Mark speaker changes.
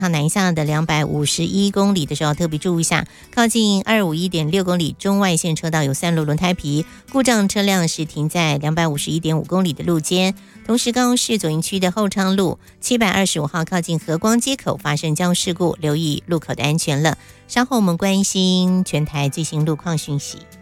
Speaker 1: 南下的251公里的时候，特别注意一下，靠近251.6公里中外线车道有3路轮胎皮故障，车辆是停在251.5公里的路肩。同时，高雄市左营区的后昌路725号靠近和光街口发生交通事故，留意路口的安全了。稍后我们关心全台最新路况讯息。